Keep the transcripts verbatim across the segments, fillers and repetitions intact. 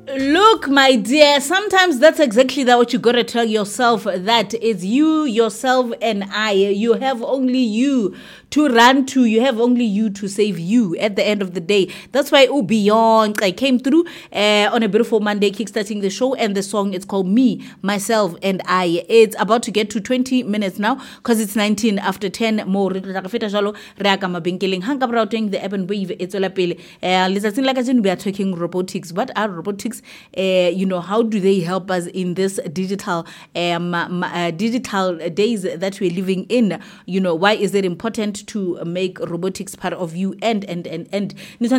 Look, my dear, sometimes that's exactly that what you gotta tell yourself, that it's you, yourself, and I. You have only you to run to. You have only you to save you at the end of the day. That's why Oh Beyond I came through uh, on a beautiful Monday, kickstarting the show, and the song, it's called Me, Myself, and I. It's about to get to twenty minutes now because it's nineteen after ten. More re tla feta jalo re aka mabenkeleng hanga routing the urban wave. It's all pele uh, letsatsing la kajeno we are talking robotics. What are robotics? Uh, you know, how do they help us in this digital um, uh, digital days that we're living in? You know, why is it important to make robotics part of you? And and and and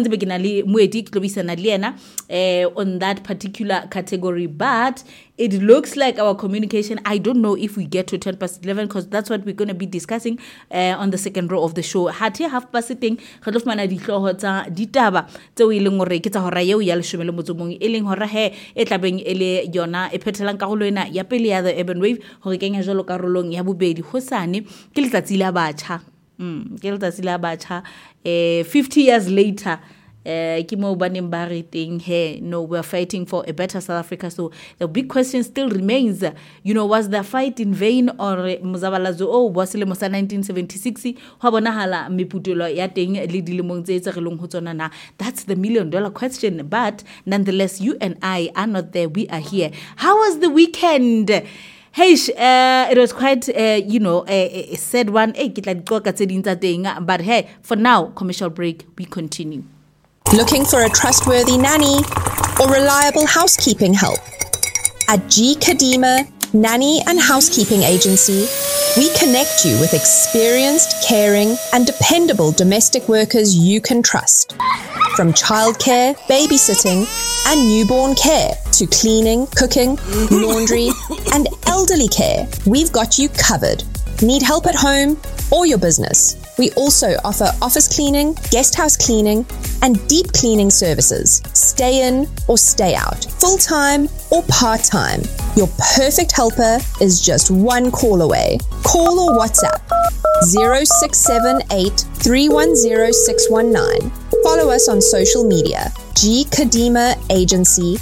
on that particular category, but it looks like our communication, I don't know if we get to ten past eleven, because that's what we're going to be discussing uh, on the second row of the show. Hati half past sitting, Khadofmana di hota ditaba, tse we leng hore ke tsa hora yeo ya leshome le motso mong, e leng hora he e tlabeng ele yona e phethelang karolo ena ya pele ya the urban wave, hore kenya jalo karolong ya bobedi hosane ke letsatsi la batjha. Mm, ke letsatsi la batjha. Eh, fifty years later, Uh, no, we're fighting for a better South Africa. So the big question still remains, you know, was the fight in vain, or Muzabalazo oh was le mosa nineteen seventy-six habonahala miputulo ya teng le dilemong tse tserelong ho tsona na? That's the million dollar question. But nonetheless, you and I are not there, we are here. How was the weekend? Hey, uh, it was quite, uh, you know, a, a sad one. But hey, for now, commercial break, we continue. Looking for a trustworthy nanny or reliable housekeeping help? At G. Kadima Nanny and Housekeeping Agency, we connect you with experienced, caring, and dependable domestic workers you can trust. From childcare, babysitting, and newborn care to cleaning, cooking, laundry, and elderly care, we've got you covered. Need help at home or your business? We also offer office cleaning, guest house cleaning, and deep cleaning services. Stay in or stay out, full-time or part-time. Your perfect helper is just one call away. Call or WhatsApp zero six seven eight, three one zero six one nine. Follow us on social media. G. Kadima Agency.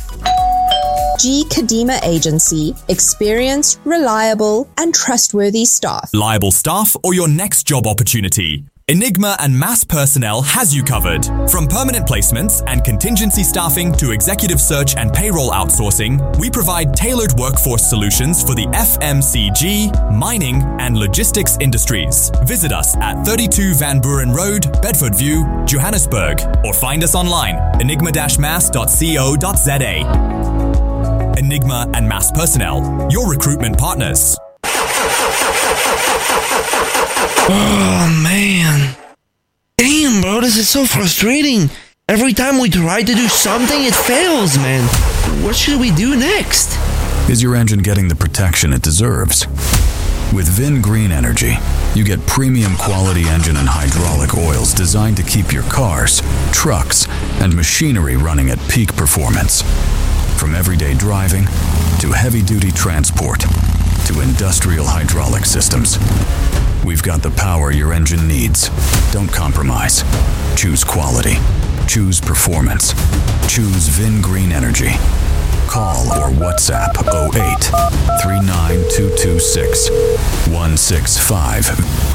G. Kadima Agency. Experienced, reliable, and trustworthy staff. Liable staff or your next job opportunity? Enigma and Mass Personnel has you covered. From permanent placements and contingency staffing to executive search and payroll outsourcing, we provide tailored workforce solutions for the F M C G, mining, and logistics industries. Visit us at thirty-two Van Buren Road, Bedford View, Johannesburg, or find us online, enigma dash mass dot co dot z a. Enigma and Mass Personnel, your recruitment partners. Oh, man. Damn, bro, this is so frustrating. Every time we try to do something, it fails, man. What should we do next? Is your engine getting the protection it deserves? With Vin Green Energy, you get premium quality engine and hydraulic oils designed to keep your cars, trucks, and machinery running at peak performance. From everyday driving to heavy-duty transport to industrial hydraulic systems, we've got the power your engine needs. Don't compromise. Choose quality. Choose performance. Choose Vin Green Energy. Call or WhatsApp oh eight, three nine two two six, one six five.